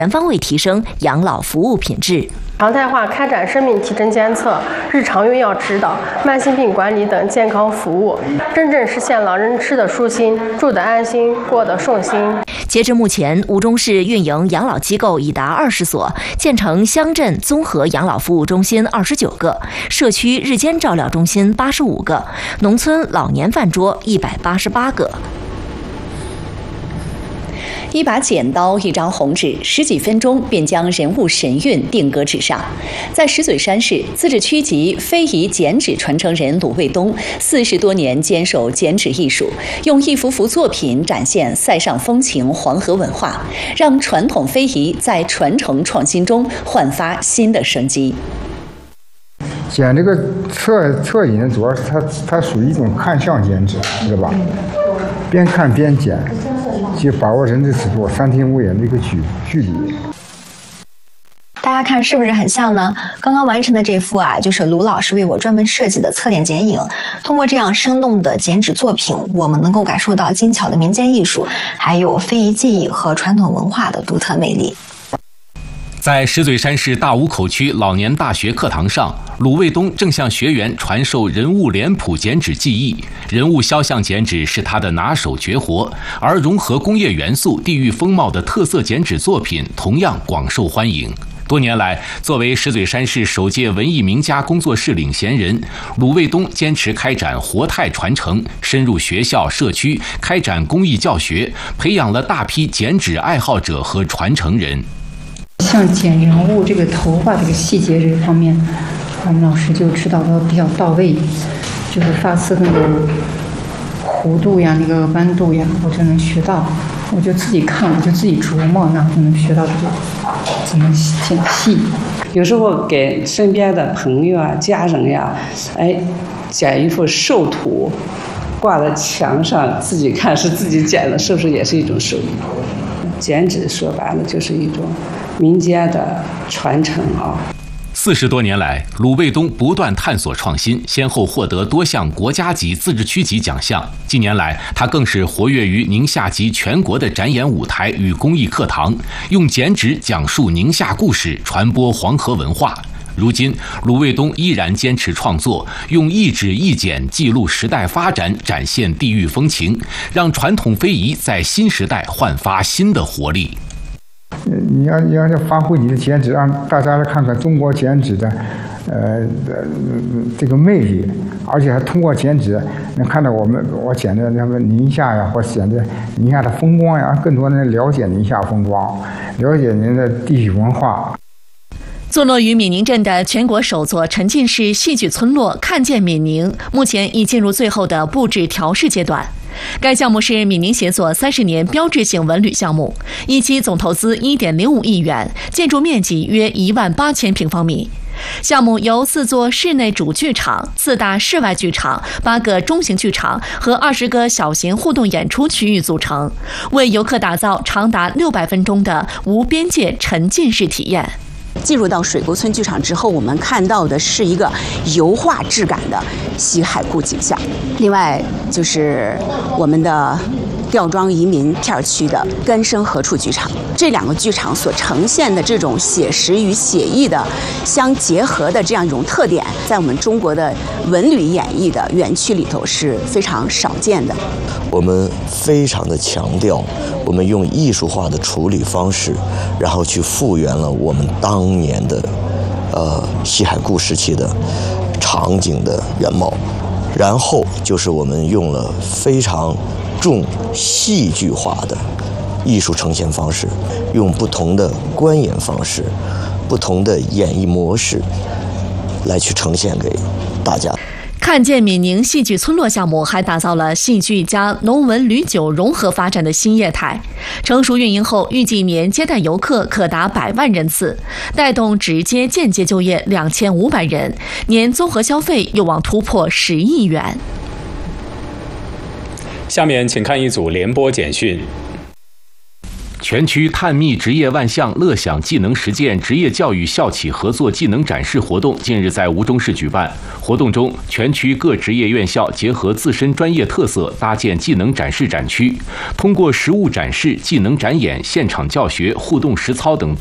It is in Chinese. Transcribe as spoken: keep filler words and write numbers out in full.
全方位提升养老服务品质。 常态化开展生命体征监测、日常用药指导、慢性病管理等健康服务，真正实现老人吃得舒心、住得安心、过得顺心。 截至目前，吴忠市运营养老机构已达二十所，建成乡镇综合养老服务中心二十九个，社区日间照料中心八十五个，农村老年饭桌一百八十八个。 一把剪刀，一张红纸，十几分钟便将人物神韵定格纸上。在石嘴山市，自治区级非遗剪纸传承人鲁卫东四十多年坚守剪纸艺术，用一幅幅作品展现塞上风情、黄河文化，让传统非遗在传承创新中焕发新的生机。 剪这个侧侧影，主要是它它属于一种看相剪纸，知道吧？边看边剪。就把握人的尺度，三庭五眼的一个距距离。 大家看是不是很像呢？刚刚完成的这幅啊，就是卢老师为我专门设计的侧脸剪影。通过这样生动的剪纸作品，我们能够感受到精巧的民间艺术，还有非遗技艺和传统文化的独特魅力。 在石嘴山市大武口区老年大学课堂上，鲁卫东正向学员传授人物脸谱剪纸技艺。人物肖像剪纸是他的拿手绝活，而融合工业元素、地域风貌的特色剪纸作品同样广受欢迎。多年来，作为石嘴山市首届文艺名家工作室领衔人，鲁卫东坚持开展活态传承，深入学校、社区开展公益教学，培养了大批剪纸爱好者和传承人。 像剪人物这个头发这个细节这方面，我们老师就指导的比较到位，就是发丝的那个弧度呀、那个弯度呀，我就能学到。我就自己看，我就自己琢磨，然后就能学到这个怎么剪细。 有时候给身边的朋友啊、家人呀，哎，剪一幅寿图，挂在墙上，自己看是自己剪的，是不是也是一种手艺？剪纸说白了就是一种民间的传承啊。 四十多年来，鲁卫东不断探索创新，先后获得多项国家级、自治区级奖项。近年来，他更是活跃于宁夏及全国的展演舞台与公益课堂，用剪纸讲述宁夏故事，传播黄河文化。如今，鲁卫东依然坚持创作，用一纸一剪记录时代发展，展现地域风情，让传统非遗在新时代焕发新的活力。 你要你要发挥你的剪纸，让大家来看看中国剪纸的，呃，这个魅力，而且还通过剪纸能看到我们我剪的那个宁夏呀，或剪的宁夏的风光呀，更多人了解宁夏风光，了解您的地域文化。 坐落于闽宁镇的全国首座沉浸式戏剧村落“看见闽宁”，目前已进入最后的布置调试阶段。该项目是闽宁协作三十年标志性文旅项目，一期总投资一点零五亿元，建筑面积约一万八千平方米。项目由四座室内主剧场、四大室外剧场、八个中型剧场和二十个小型互动演出区域组成，为游客打造长达六百分钟的无边界沉浸式体验。 进入到水沟村剧场之后，我们看到的是一个油画质感的西海固景象。另外就是我们的吊庄移民片区的根生何处剧场，这两个剧场所呈现的这种写实与写意的相结合的这样一种特点，在我们中国的文旅演绎的园区里头是非常少见的。 我们非常的强调，我们用艺术化的处理方式，然后去复原了我们当年的呃西海固时期的场景的原貌，然后就是我们用了非常重戏剧化的艺术呈现方式，用不同的观演方式、不同的演绎模式来去呈现给大家。 看见闽宁戏剧村落项目还打造了戏剧加农文旅酒融合发展的新业态，成熟运营后，预计年接待游客可达百万人次，带动直接间接就业两千五百人，年综合消费有望突破十亿元。 下面请看一组联播简讯。 全区探秘职业万象乐享技能实践职业教育校企合作技能展示活动近日在吴中市举办。活动中，全区各职业院校结合自身专业特色，搭建技能展示展区，通过实物展示、技能展演、现场教学、互动实操等